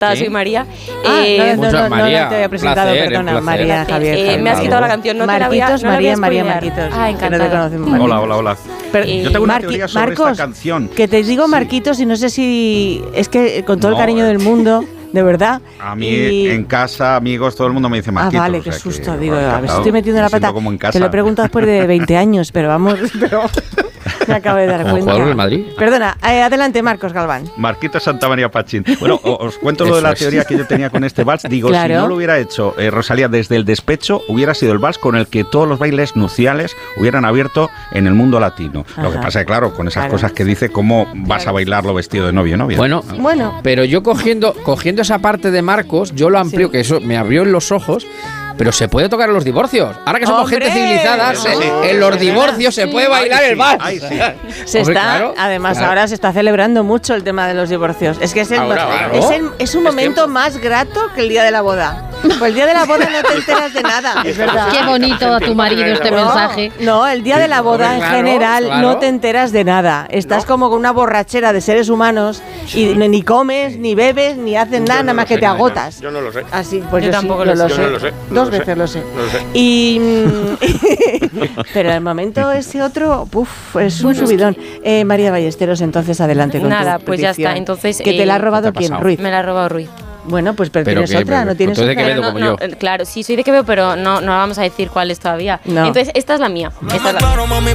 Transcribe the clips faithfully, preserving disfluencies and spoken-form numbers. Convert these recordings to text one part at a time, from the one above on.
soy María. Ah, eh, no, no, no, no, María, no te había presentado, placer, perdona, placer. María Javier. Eh, me has quitado la canción, no Marquitos, te la voy a, no María, la voy María, a Marquitos. Ah, encantada. Que no hola, hola, hola. Pero, eh, Yo tengo una Marqui, teoría sobre Marcos, esta canción. Que te digo sí. Marquitos y no sé si... Es que con todo no, el cariño del mundo... De verdad. A mí, y... en casa, amigos, todo el mundo me dice Marquitos. Ah, vale, o sea qué susto. Que, digo, bueno, a ver si estoy metiendo la pata. como en casa. Te lo he preguntado después de veinte años, pero vamos, pero me acabo de dar como cuenta. Jugador del Madrid. Perdona, eh, adelante, Marcos Galván. Marquitos Santa María Pachín. Bueno, os cuento lo de la teoría que yo tenía con este vals. Digo, claro. Si no lo hubiera hecho eh, Rosalía desde el despecho, hubiera sido el vals con el que todos los bailes nupciales hubieran abierto en el mundo latino. Ajá. Lo que pasa es, claro, con esas claro. cosas que dice, ¿cómo vas a bailarlo vestido de novio o novia? Bueno, bueno, pero yo cogiendo, cogiendo esa parte de Marcos, yo lo amplío, sí. que eso me abrió en los ojos. Pero se puede tocar en los divorcios. Ahora que somos ¡hombre! Gente civilizada, sí, sí. en los divorcios sí. se puede bailar ay, el vals. Sí. Sí. Se Hombre, está, claro, además, claro. ahora se está celebrando mucho el tema de los divorcios. Es que es, el, ahora, claro. es, el, es un momento es más grato que el día de la boda. Pues el día de la boda no te enteras de nada. Es verdad. Qué bonito a tu marido este no, mensaje. No, el día de la boda en general claro. no te enteras de nada. Estás no. como con una borrachera de seres humanos y ni comes, ni bebes, ni haces nada, nada más que te agotas. Yo no lo sé. Así, pues yo, yo tampoco sí, lo, lo, sé. sé. Yo no lo sé. Dos no veces lo sé. No lo sé. Y pero el momento ese otro, uf, es un bueno, subidón. Es que... eh, María Ballesteros, entonces adelante con nada, tu pues petición. ya está. Entonces que eh, te la ha robado quién, Ruiz. Me la ha robado Ruiz. Bueno, pues pero, pero tienes que, otra, pero, no tienes otra. otra. De Quevedo, no, como no, yo. Claro, sí, soy de Quevedo, pero no, no vamos a decir cuál es todavía. No. Entonces, esta es la mía. Esta es la mía.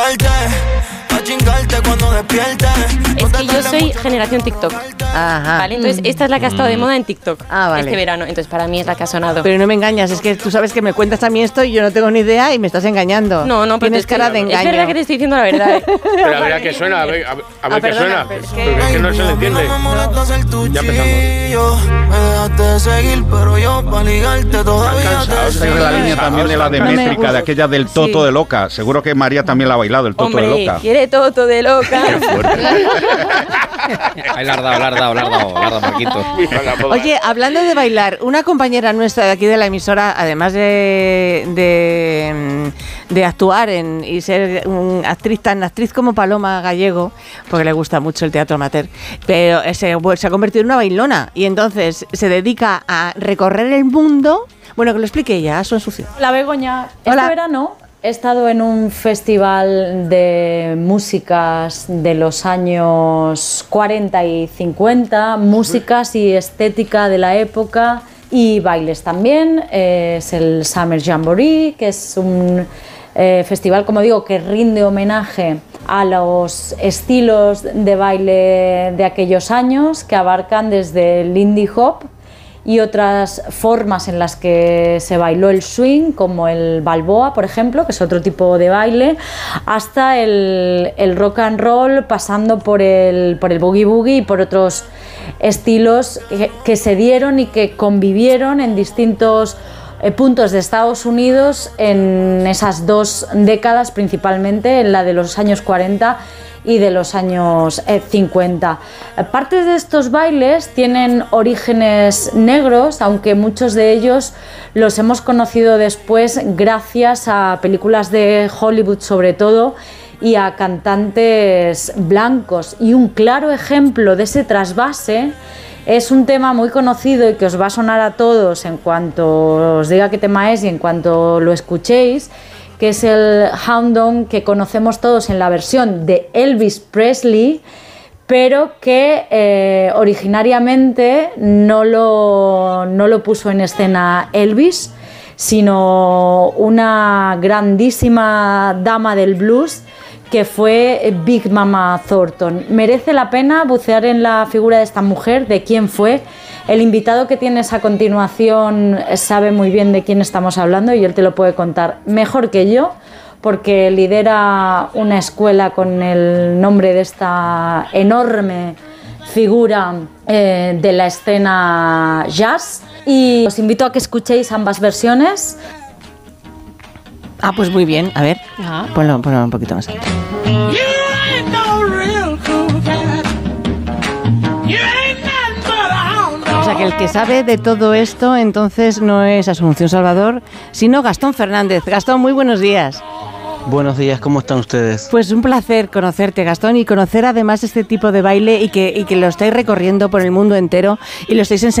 Es que yo soy generación TikTok. Ajá. ¿Vale? Entonces, esta es la que ha estado de moda en TikTok ah, vale. este verano. Entonces, para mí es la que ha sonado. Pero no me engañas, es que tú sabes que me cuentas a mí esto y yo no tengo ni idea y me estás engañando. No, no, pero tienes cara de engaño. Es verdad que te estoy diciendo la verdad. ¿eh? Pero a ver a qué suena, a ver, a ver, a ver ah, qué perdona, suena. Es que... que... es que no se le entiende. No. Ya empezamos. Me dejaste seguir, pero yo para ligarte todavía te Esta es la línea también de la de no métrica, de aquella del toto sí. de loca. Seguro que María también la ha bailado, el toto Hombre, de loca. quiere toto de loca. Ahí la has dado, la has dado, la has dado, la has dado, Marquitos. Oye, hablando de bailar, una compañera nuestra de aquí de la emisora, además de, de, de actuar en, y ser una actriz tan actriz como Paloma Gallego, porque le gusta mucho el teatro amateur, pero se, se ha convertido en una bailona y entonces se dedica a recorrer el mundo. Bueno, que lo explique ella, a su ensucio. La Begoña, Hola. Este verano he estado en un festival de músicas de los años cuarenta y cincuenta, músicas y estética de la época y bailes también. Eh, es el Summer Jamboree, que es un eh, festival, como digo, que rinde homenaje a los estilos de baile de aquellos años, que abarcan desde el indie hop y otras formas en las que se bailó el swing, como el balboa, por ejemplo, que es otro tipo de baile, hasta el, el rock and roll, pasando por el, por el boogie boogie y por otros estilos que, que se dieron y que convivieron en distintos eh, puntos de Estados Unidos en esas dos décadas, principalmente en la de los años cuarenta y de los años eh, cincuenta. Parte de estos bailes tienen orígenes negros, aunque muchos de ellos los hemos conocido después gracias a películas de Hollywood sobre todo y a cantantes blancos. Y un claro ejemplo de ese trasvase es un tema muy conocido y que os va a sonar a todos en cuanto os diga qué tema es y en cuanto lo escuchéis, que es el Hound Dog, que conocemos todos en la versión de Elvis Presley, pero que eh, originariamente no lo, no lo puso en escena Elvis, sino una grandísima dama del blues que fue Big Mama Thornton. Merece la pena bucear en la figura de esta mujer, de quién fue. El invitado que tienes a continuación sabe muy bien de quién estamos hablando y él te lo puede contar mejor que yo, porque lidera una escuela con el nombre de esta enorme figura eh, de la escena jazz. Y os invito a que escuchéis ambas versiones. Ah, pues muy bien. A ver, Ah. ponlo, ponlo un poquito más alto. O sea que el que sabe de todo esto entonces no es Asunción Salvador, sino Gastón Fernández. Gastón, muy buenos días. Buenos días, ¿cómo están ustedes? Pues un placer conocerte, Gastón, y conocer además este tipo de baile y que, y que lo estáis recorriendo por el mundo entero y lo estáis enseñando